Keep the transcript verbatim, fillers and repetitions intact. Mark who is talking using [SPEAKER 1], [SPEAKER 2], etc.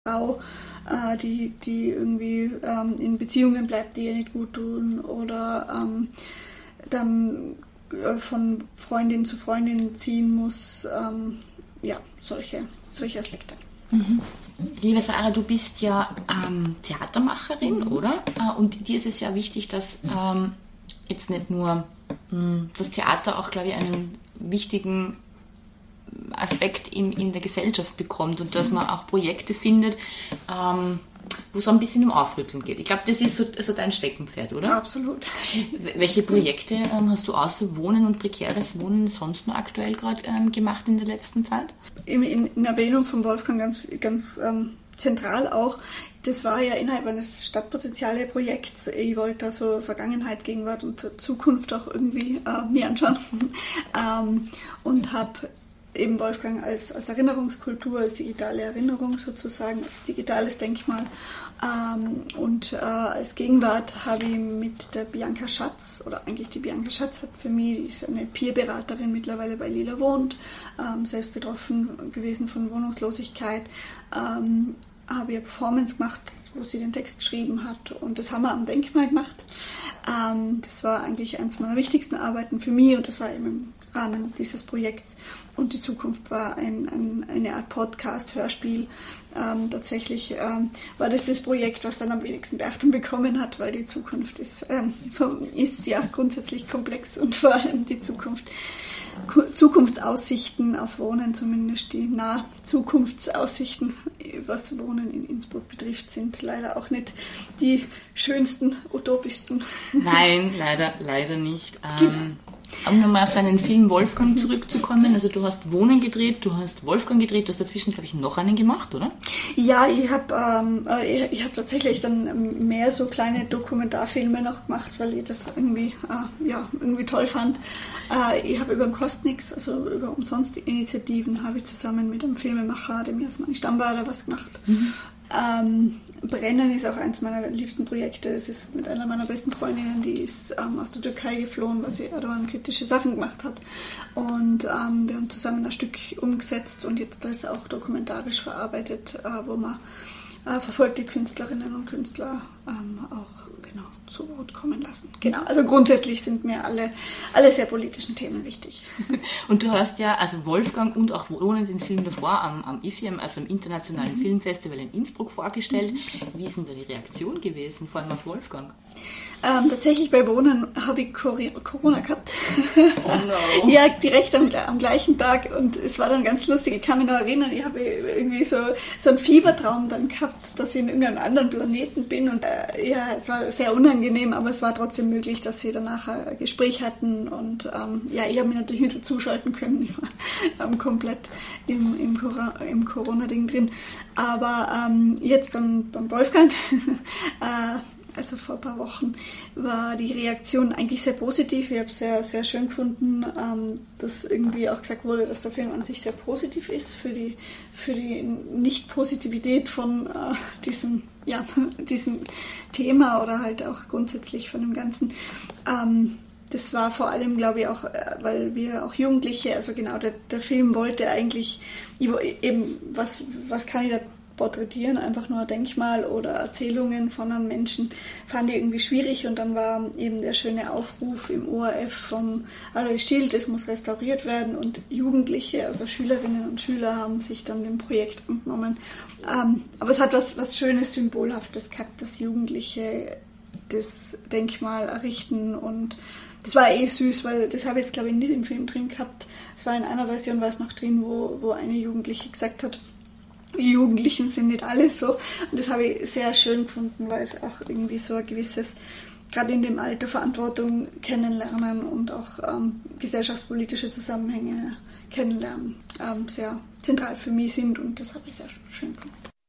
[SPEAKER 1] Frau, äh, die, die irgendwie ähm, in Beziehungen bleibt, die ihr nicht gut tun, oder ähm, dann äh, von Freundin zu Freundin ziehen muss. Ähm, ja, solche, solche Aspekte.
[SPEAKER 2] Mhm. Liebe Sarah, du bist ja ähm, Theatermacherin, mhm. oder? Äh, und dir ist es ja wichtig, dass ähm, jetzt nicht nur mh, das Theater auch, glaube ich, einen wichtigen Aspekt in, in der Gesellschaft bekommt und dass man auch Projekte findet, ähm, wo es ein bisschen um Aufrütteln geht. Ich glaube, das ist so, so dein Steckenpferd, oder?
[SPEAKER 1] Absolut.
[SPEAKER 2] Welche Projekte ähm, hast du außer Wohnen und prekäres Wohnen sonst noch aktuell gerade ähm, gemacht in der letzten Zeit?
[SPEAKER 1] In, in, in Erwähnung von Wolfgang ganz, ganz ähm, zentral auch, das war ja innerhalb eines Stadtpotenziale-Projekts. Ich wollte da so Vergangenheit, Gegenwart und Zukunft auch irgendwie äh, mir anschauen ähm, und habe eben Wolfgang als, als Erinnerungskultur, als digitale Erinnerung sozusagen, als digitales Denkmal. Ähm, und äh, als Gegenwart habe ich mit der Bianca Schatz, oder eigentlich die Bianca Schatz hat für mich, die ist eine Peerberaterin mittlerweile bei Lila wohnt, ähm, selbst betroffen gewesen von Wohnungslosigkeit, ähm, habe ich eine Performance gemacht, wo sie den Text geschrieben hat, und das haben wir am Denkmal gemacht. Ähm, das war eigentlich eines meiner wichtigsten Arbeiten für mich, und das war eben im Rahmen dieses Projekts. Und die Zukunft war ein, ein, eine Art Podcast, Hörspiel. Ähm, tatsächlich ähm, war das das Projekt, was dann am wenigsten Beachtung bekommen hat, weil die Zukunft ist, ähm, ist ja grundsätzlich komplex, und vor allem die Zukunft, Zukunftsaussichten auf Wohnen, zumindest die Nah-Zukunftsaussichten, was Wohnen in Innsbruck betrifft, sind leider auch nicht die schönsten, utopischsten.
[SPEAKER 2] Nein, leider, leider nicht. Ähm, um nochmal auf deinen Film Wolfgang zurückzukommen, also du hast Wohnen gedreht, du hast Wolfgang gedreht, du hast dazwischen, glaube ich, noch einen gemacht, oder?
[SPEAKER 1] Ja, ich habe ähm, ich, ich hab tatsächlich dann mehr so kleine Dokumentarfilme noch gemacht, weil ich das irgendwie, äh, ja, irgendwie toll fand. Äh, ich habe über den Kostnix, also über umsonst Initiativen, habe ich zusammen mit einem Filmemacher, dem Jasmani Stammbader, was gemacht. Mhm. Ähm, Brennen ist auch eins meiner liebsten Projekte. Das ist mit einer meiner besten Freundinnen, die ist ähm, aus der Türkei geflohen, weil sie Erdogan kritische Sachen gemacht hat. Und ähm, wir haben zusammen ein Stück umgesetzt und jetzt das auch dokumentarisch verarbeitet, äh, wo man äh, verfolgte Künstlerinnen und Künstler ähm, auch genau zu Wort kommen lassen. Genau, also grundsätzlich sind mir alle, alle sehr politischen Themen wichtig.
[SPEAKER 2] Und du hast ja, also Wolfgang und auch Wohnen, den Film davor am, am I F I M, also am Internationalen mhm. Filmfestival in Innsbruck, vorgestellt. Mhm. Wie ist denn da die Reaktion gewesen, vor allem auf Wolfgang?
[SPEAKER 1] Ähm, tatsächlich bei Wohnen habe ich Corona gehabt.
[SPEAKER 2] Oh no.
[SPEAKER 1] Ja, direkt am, am gleichen Tag, und es war dann ganz lustig. Ich kann mich noch erinnern, ich habe irgendwie so, so einen Fiebertraum dann gehabt, dass ich in irgendeinem anderen Planeten bin, und äh, ja, es war sehr unangenehm, aber es war trotzdem möglich, dass sie danach ein Gespräch hatten, und ähm, ja, ich habe mich natürlich nicht dazuschalten können. Ich war ähm, komplett im, im, Cora- im Corona-Ding drin. Aber ähm, jetzt beim, beim Wolfgang äh, also vor ein paar Wochen, war die Reaktion eigentlich sehr positiv. Ich habe es sehr, sehr schön gefunden, ähm, dass irgendwie auch gesagt wurde, dass der Film an sich sehr positiv ist für die, für die Nicht-Positivität von äh, diesem, ja, diesem Thema oder halt auch grundsätzlich von dem Ganzen. Ähm, das war vor allem, glaube ich, auch, weil wir auch Jugendliche, also genau, der, der Film wollte eigentlich eben, was, was kann ich da porträtieren, einfach nur ein Denkmal oder Erzählungen von einem Menschen, fand ich irgendwie schwierig, und dann war eben der schöne Aufruf im O R F vom Alois Schild, es muss restauriert werden, und Jugendliche, also Schülerinnen und Schüler, haben sich dann dem Projekt angenommen. Ähm, aber es hat was, was Schönes, Symbolhaftes gehabt, dass Jugendliche das Denkmal errichten, und das war eh süß, weil das habe ich jetzt, glaube ich, nicht im Film drin gehabt. Es war in einer Version war es noch drin, wo, wo eine Jugendliche gesagt hat, die Jugendlichen sind nicht alle so. Und das habe ich sehr schön gefunden, weil es auch irgendwie so ein gewisses, gerade in dem Alter, Verantwortung kennenlernen und auch ähm, gesellschaftspolitische Zusammenhänge kennenlernen, ähm, sehr zentral für mich sind, und das habe ich sehr schön gefunden.